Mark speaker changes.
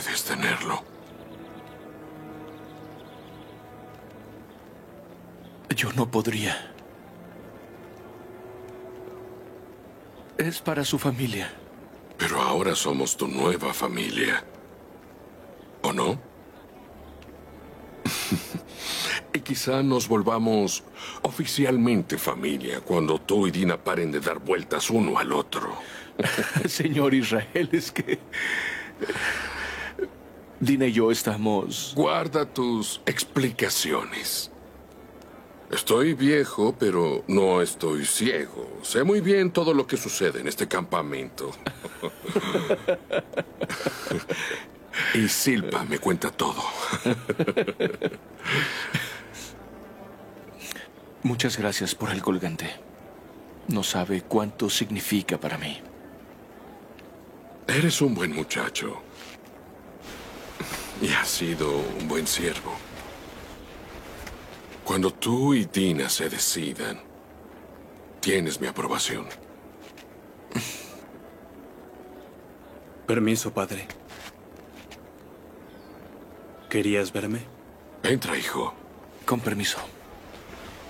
Speaker 1: puedes tenerlo.
Speaker 2: Yo no podría. Es para su familia.
Speaker 1: Pero ahora somos tu nueva familia. ¿O no? Y quizá nos volvamos oficialmente familia cuando tú y Dina paren de dar vueltas uno al otro.
Speaker 2: Señor Israel, es que Dina y yo estamos...
Speaker 1: Guarda tus explicaciones. Estoy viejo, pero no estoy ciego. Sé muy bien todo lo que sucede en este campamento. Y Silpa me cuenta todo.
Speaker 2: Muchas gracias por el colgante. No sabe cuánto significa para mí.
Speaker 1: Eres un buen muchacho. Y has sido un buen siervo. Cuando tú y Dina se decidan, tienes mi aprobación.
Speaker 3: Permiso, padre. ¿Querías verme?
Speaker 1: Entra, hijo.
Speaker 2: Con permiso.